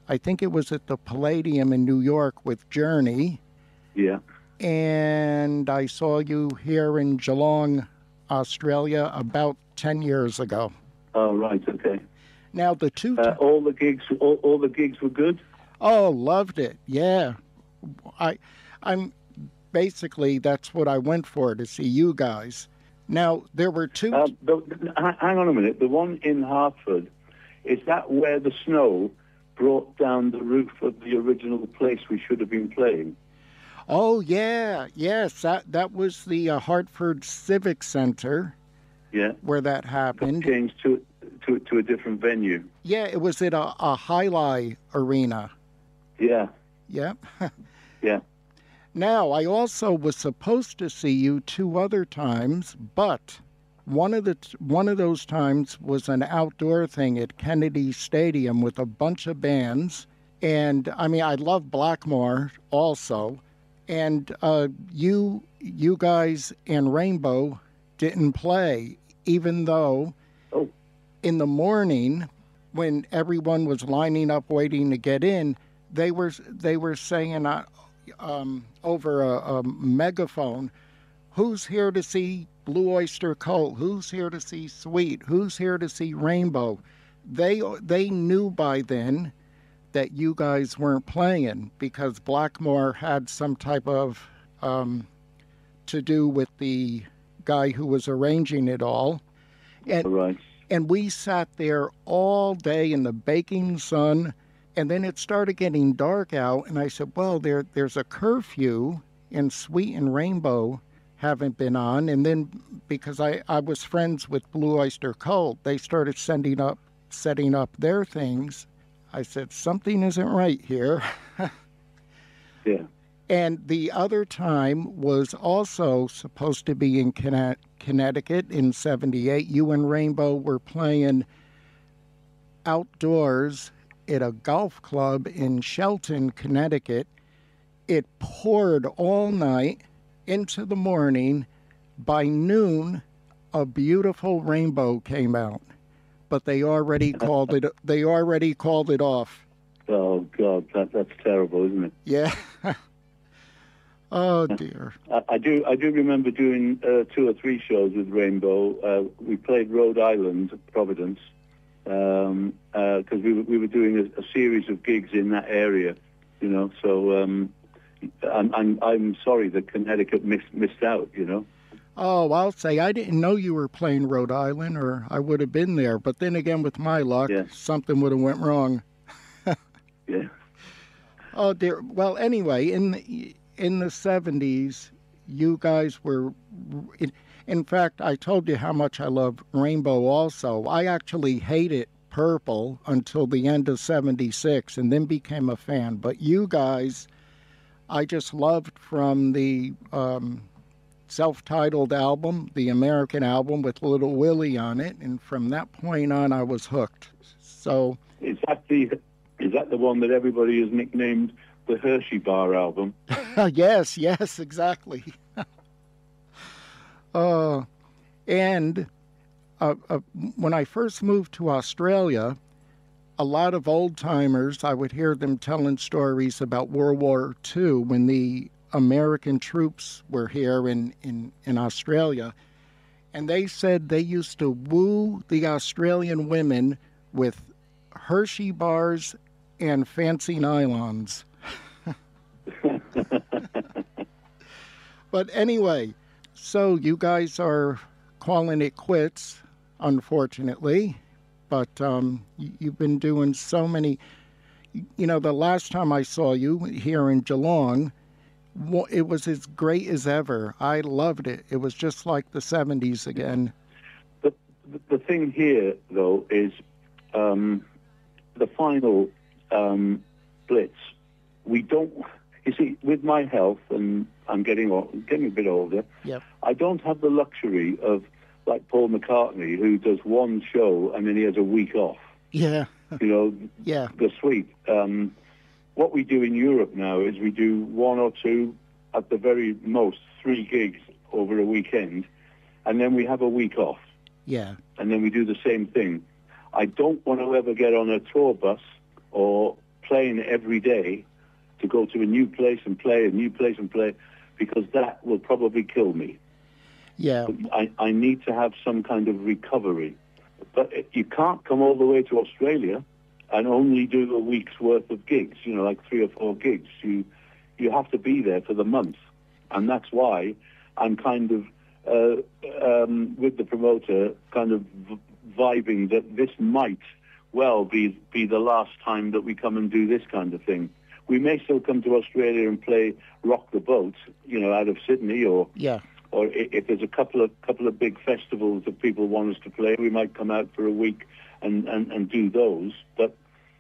I think it was at the Palladium in New York with Journey. Yeah. And I saw you here in Geelong, Australia, about 10 years ago. Oh, right. Okay. Now, the two... all the gigs were good? Oh, loved it. Yeah. I'm basically, that's what I went for, to see you guys. Now, there were two... hang on a minute. The one in Hartford, is that where the snow brought down the roof of the original place we should have been playing? Oh, yeah. Yes, that was the Hartford Civic Center. Yeah. Where that happened. Changed to a different venue. Yeah, it was at a Highlight Arena. Yeah. Yep. Yeah. Now, I also was supposed to see you 2 other times, but one of those times was an outdoor thing at Kennedy Stadium with a bunch of bands. And, I mean, I love Blackmore also. And you guys and Rainbow didn't play, even though in the morning when everyone was lining up waiting to get in, they were saying over a megaphone, "Who's here to see Blue Oyster Cult? Who's here to see Sweet? Who's here to see Rainbow?" They knew by then that you guys weren't playing because Blackmore had some type of to do with the guy who was arranging it all. And we sat there all day in the baking sun, and then it started getting dark out, and I said, well, there's a curfew, and Sweet and Rainbow haven't been on. And then because I was friends with Blue Oyster Cult, they started setting up their things. I said, something isn't right here. Yeah. And the other time was also supposed to be in Connecticut in 78. You and Rainbow were playing outdoors at a golf club in Shelton, Connecticut. It poured all night into the morning. By noon, a beautiful rainbow came out, but they already called it. They already called it off. Oh God, that's terrible, isn't it? Yeah. Oh dear. I do remember doing 2 or 3 shows with Rainbow. We played Rhode Island, Providence, because we were doing a series of gigs in that area, you know. So I'm sorry that Connecticut missed out, you know. Oh, I'll say I didn't know you were playing Rhode Island, or I would have been there. But then again, with my luck, something would have went wrong. Yeah. Oh dear. Well, anyway, in the 70s, you guys were... In fact, I told you how much I love Rainbow also. I actually hated Purple until the end of 76 and then became a fan. But you guys, I just loved from the self-titled album, the American album with Little Willie on it. And from that point on, I was hooked. So... Is that the one that everybody has nicknamed the Hershey Bar album? Yes, exactly. And when I first moved to Australia, a lot of old-timers, I would hear them telling stories about World War II when the American troops were here in Australia. And they said they used to woo the Australian women with Hershey bars and fancy nylons. But anyway, so you guys are calling it quits, unfortunately. But you've been doing so many... You know, the last time I saw you here in Geelong, it was as great as ever. I loved it. It was just like the 70s again. The thing here, though, is the final Blitz. We don't... You see, with my health, and I'm getting a bit older, yep. I don't have the luxury of, like Paul McCartney, who does one show and then he has a week off. Yeah. You know, yeah. The Sweet. What we do in Europe now is we do 1 or 2, at the very most, 3 gigs over a weekend, and then we have a week off. Yeah. And then we do the same thing. I don't want to ever get on a tour bus or plane every day to go to a new place and play, because that will probably kill me. Yeah. I need to have some kind of recovery. But you can't come all the way to Australia and only do a week's worth of gigs, like 3 or 4 gigs. You have to be there for the month. And that's why I'm kind of, with the promoter, kind of vibing that this might well be the last time that we come and do this kind of thing. We may still come to Australia and play Rock the Boat, out of Sydney, or if there's a couple of big festivals that people want us to play, we might come out for a week and do those. But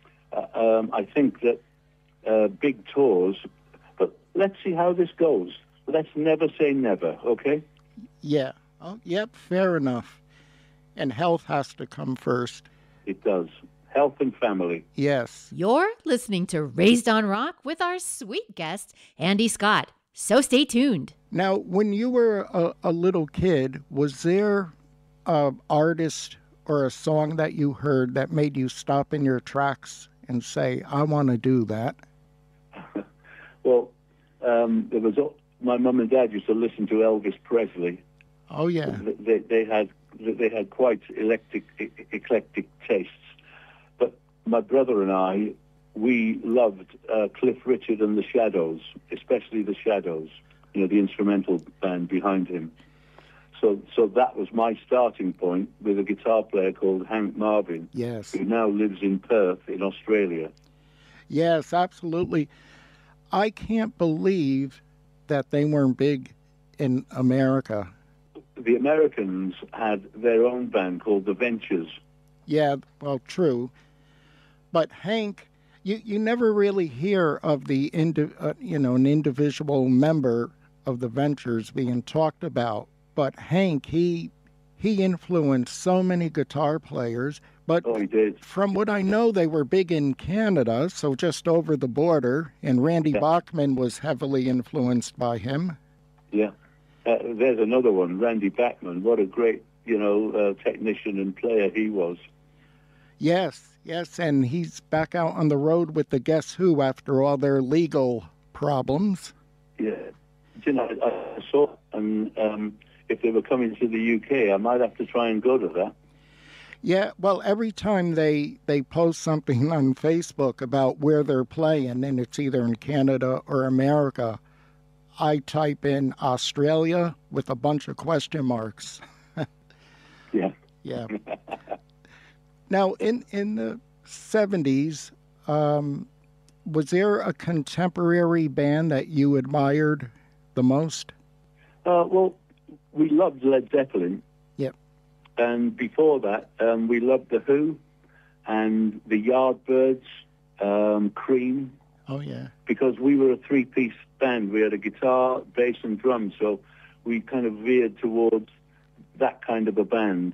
I think that big tours. But let's see how this goes. Let's never say never, okay? Yeah. Oh, yep, fair enough. And health has to come first. It does. Health and family. Yes. You're listening to Raised on Rock with our sweet guest, Andy Scott. So stay tuned. Now, when you were a little kid, was there an artist or a song that you heard that made you stop in your tracks and say, I want to do that? Well, there was my mum and dad used to listen to Elvis Presley. Oh, yeah. They had quite eclectic tastes. But my brother and I, we loved Cliff Richard and the Shadows, especially the Shadows, the instrumental band behind him. So that was my starting point with a guitar player called Hank Marvin, yes, who now lives in Perth in Australia. Yes, absolutely. I can't believe that they weren't big in America. The Americans had their own band called The Ventures. Yeah, well, true. But Hank, you never really hear of the an individual member of the Ventures being talked about. But Hank, he influenced so many guitar players. But he did. From what I know, they were big in Canada, so just over the border. And Randy Bachman was heavily influenced by him. Yeah. There's another one, Randy Bachman. What a great, technician and player he was. Yes, and he's back out on the road with the Guess Who after all their legal problems. Yeah. I saw, and if they were coming to the UK, I might have to try and go to that. Yeah, well, every time they post something on Facebook about where they're playing, and it's either in Canada or America, I type in Australia with a bunch of question marks. Yeah. Yeah. Now, in the 70s, was there a contemporary band that you admired the most? Well, we loved Led Zeppelin. Yep. And before that, we loved The Who and the Yardbirds, Cream. Oh, yeah. Because we were a 3-piece band. We had a guitar, bass, and drums, so we kind of veered towards that kind of a band.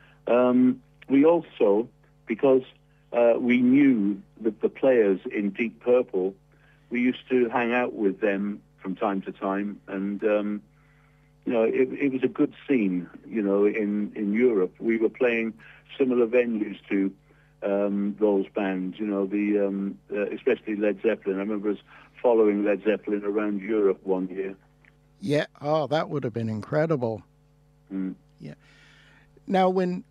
We also, because we knew that the players in Deep Purple, we used to hang out with them from time to time, and it was a good scene. In Europe, we were playing similar venues to those bands. Especially Led Zeppelin. I remember us following Led Zeppelin around Europe one year. Yeah. Oh, that would have been incredible. Mm. Yeah. Now, when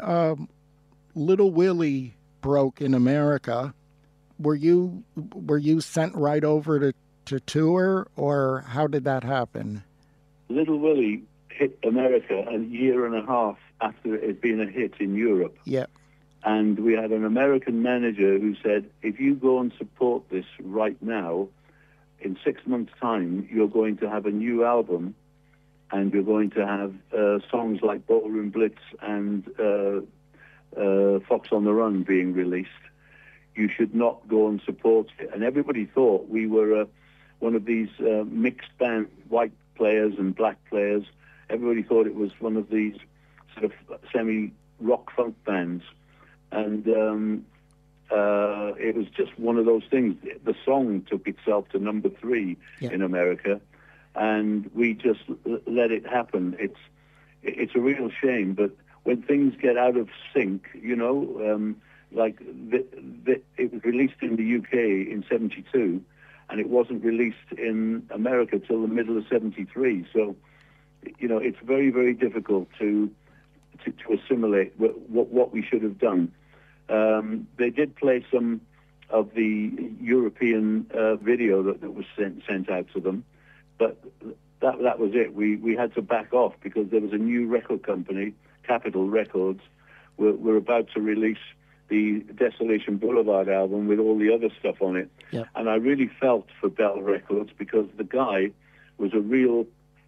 Little Willie broke in America, were you sent right over to tour, or how did that happen? Little Willie hit America a year and a half after it had been a hit in Europe. Yeah. And we had an American manager who said, if you go and support this right now, in 6 months' time, you're going to have a new album, and you're going to have songs like Ballroom Blitz and Fox on the Run being released. You should not go and support it. And everybody thought we were one of these mixed band, white players and black players. Everybody thought it was one of these sort of semi-rock funk bands. And it was just one of those things. The song took itself to number 3 in America, and we just let it happen. It's a real shame, but when things get out of sync, like it was released in the UK in '72, and it wasn't released in America till the middle of '73. So, it's very, very difficult to assimilate what we should have done. They did play some of the European video that was sent out to them, but that was it. We had to back off because there was a new record company, Capitol Records, were about to release the Desolation Boulevard album with all the other stuff on it. Yep. And I really felt for Bell Records because the guy was a real,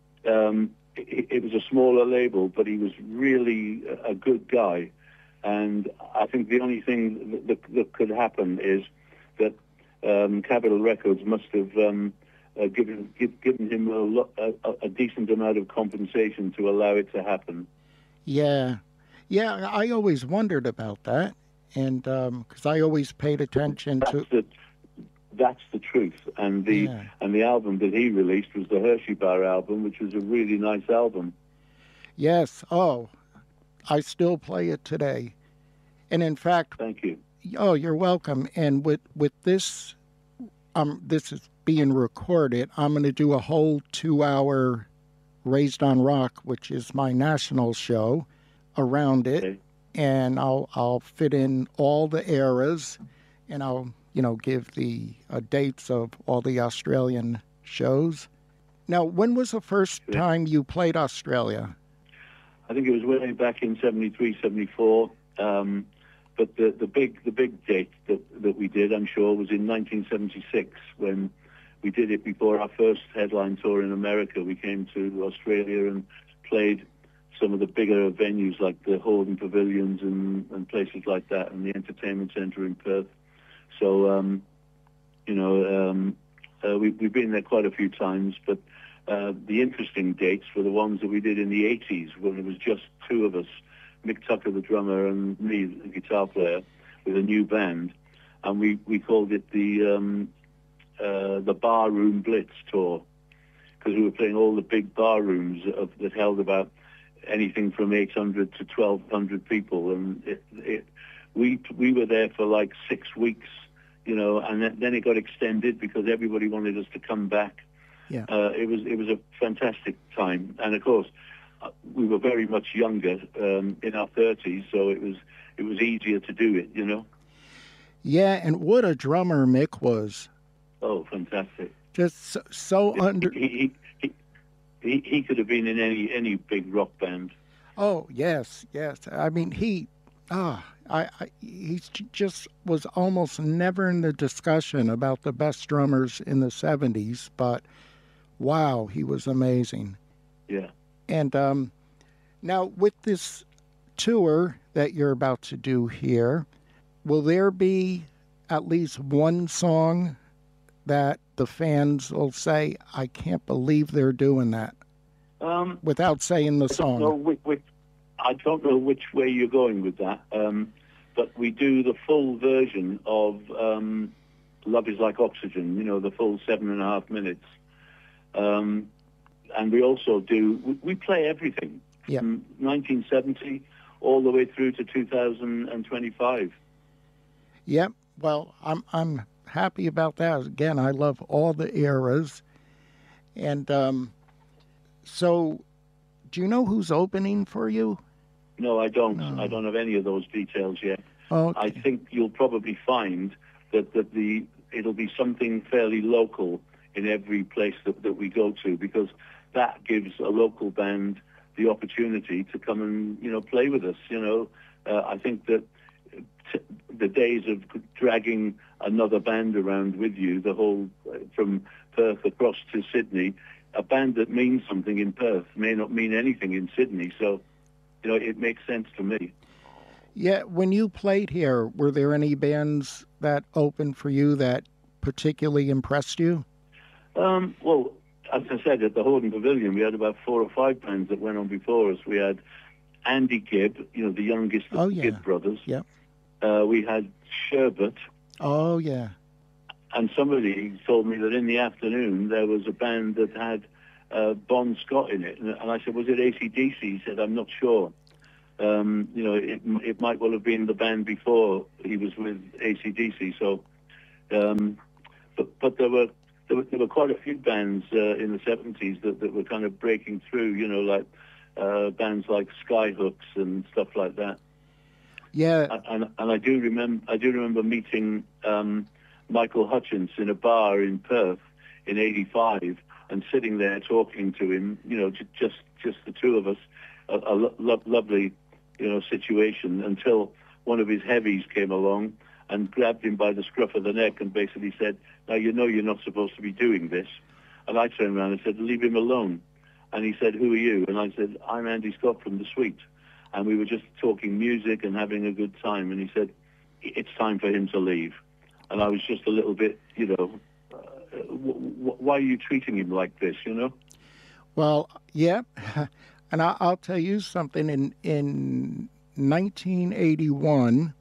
it was a smaller label, but he was really a good guy. And I think the only thing that could happen is that Capitol Records must have given him a decent amount of compensation to allow it to happen. Yeah. I always wondered about that, and because I always paid attention to. That's the truth, and the album that he released was the Hershey Bar album, which was a really nice album. Yes. Oh, I still play it today, and in fact. Thank you. Oh, you're welcome. And with this, this is being recorded. I'm going to do a whole 2-hour Raised on Rock, which is my national show, around it, okay. And I'll fit in all the eras, and I'll give the dates of all the Australian shows. Now, when was the first time you played Australia? I think it was way back in '73, '74. But the big date that we did, I'm sure, was in 1976 when we did it before our first headline tour in America. We came to Australia and played some of the bigger venues like the Hordern Pavilions and places like that, and the Entertainment Centre in Perth. So, we've been there quite a few times, but the interesting dates were the ones that we did in the 80s when it was just two of us, Mick Tucker, the drummer, and me, the guitar player, with a new band, and we called it the Bar Room Blitz Tour, because we were playing all the big bar rooms that held about anything from 800 to 1,200 people, and we were there for like 6 weeks, and then it got extended because everybody wanted us to come back. Yeah. It was a fantastic time, and of course, we were very much younger, in our 30s, so it was easier to do it, Yeah, and what a drummer Mick was. Oh, fantastic! Just so under. He could have been in any big rock band. Oh yes. I mean he just was almost never in the discussion about the best drummers in the 70s, but wow, he was amazing. Yeah. And now with this tour that you're about to do here, will there be at least one song that the fans will say, I can't believe they're doing that, without saying the song? I don't know which way you're going with that, but we do the full version of Love is Like Oxygen, the full 7.5 minutes. And we also we play everything from 1970 all the way through to 2025. Yep. Well, I'm happy about that. Again, I love all the eras. And so, do you know who's opening for you? No, I don't. No. I don't have any of those details yet. Okay. I think you'll probably find that it'll be something fairly local in every place that we go to, because that gives a local band the opportunity to come and play with us. I think that the days of dragging another band around with you, the whole from Perth across to Sydney, a band that means something in Perth may not mean anything in Sydney. So, it makes sense to me. Yeah, when you played here, were there any bands that opened for you that particularly impressed you? Well, as I said, at the Hordern Pavilion, we had about 4 or 5 bands that went on before us. We had Andy Gibb, the youngest of the Gibb brothers. Yep. We had Sherbet. Oh, yeah. And somebody told me that in the afternoon there was a band that had Bon Scott in it. And I said, was it AC/DC? He said, I'm not sure. it might well have been the band before he was with AC/DC. So, but there were quite a few bands in the 70s that were kind of breaking through. Like bands like Skyhooks and stuff like that. Yeah. And I do remember meeting Michael Hutchence in a bar in Perth in '85 and sitting there talking to him. Just the two of us, a lovely situation, until one of his heavies came along and grabbed him by the scruff of the neck and basically said, "Now you're not supposed to be doing this." And I turned around and said, "Leave him alone." And he said, "Who are you?" And I said, "I'm Andy Scott from The Sweet." And we were just talking music and having a good time. And he said, "It's time for him to leave." And I was just a little bit, why are you treating him like this, Well, yeah. And I'll tell you something. In 1981,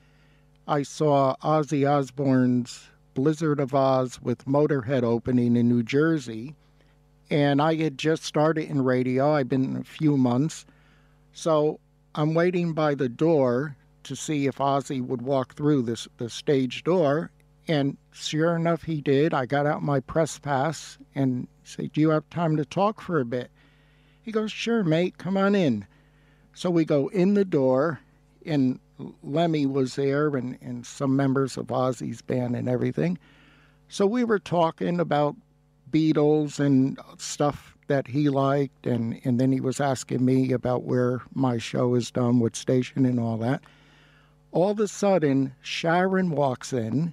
I saw Ozzy Osbourne's Blizzard of Oz with Motorhead opening in New Jersey. And I had just started in radio. I'd been a few months. So I'm waiting by the door to see if Ozzy would walk through the stage door. And sure enough, he did. I got out my press pass and said, "Do you have time to talk for a bit?" He goes, "Sure, mate, come on in." So we go in the door, and Lemmy was there and some members of Ozzy's band and everything. So we were talking about Beatles and stuff that he liked, and then he was asking me about where my show is done, what station and all that. All of a sudden, Sharon walks in,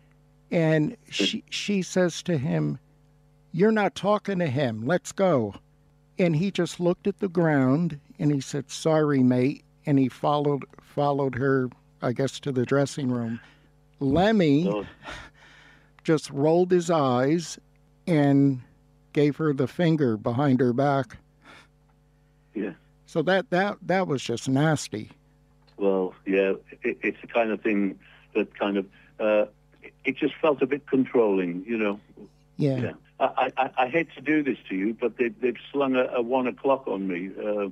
and she says to him, "You're not talking to him, let's go." And he just looked at the ground, and he said, "Sorry, mate," and he followed her, I guess, to the dressing room. Lemmy just rolled his eyes and gave her the finger behind her back. Yeah. So that was just nasty. Well, yeah, it's the kind of thing that kind of it just felt a bit controlling, Yeah. I hate to do this to you, but they've slung a 1 o'clock on me.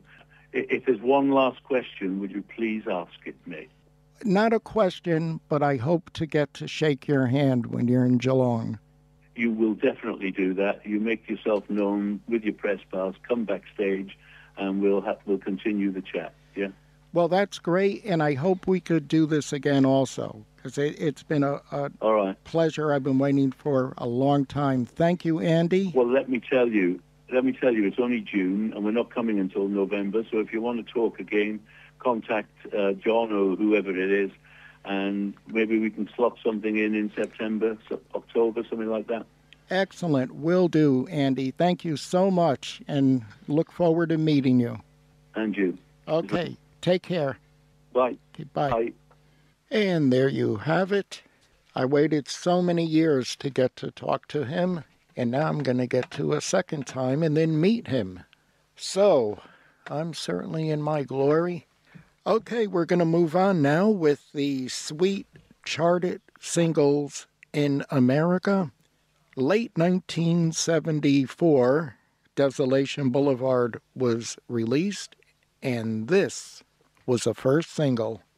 If there's one last question, would you please ask it, mate? Not a question, but I hope to get to shake your hand when you're in Geelong. You will definitely do that. You make yourself known with your press pass, come backstage, and we'll continue the chat, yeah? Well, that's great, and I hope we could do this again also, because it's been a All right. pleasure I've been waiting for a long time. Thank you, Andy. Well, let me tell you, it's only June, and we're not coming until November, so if you want to talk again, contact John or whoever it is, and maybe we can slot something in September, October, something like that. Excellent. Will do, Andy. Thank you so much, and look forward to meeting you. And you. Okay. Take care. Bye. Okay, bye. Bye. And there you have it. I waited so many years to get to talk to him, and now I'm going to get to a second time and then meet him. So, I'm certainly in my glory. Okay, we're going to move on now with the Sweet charted singles in America. Late 1974, Desolation Boulevard was released, and this was the first single.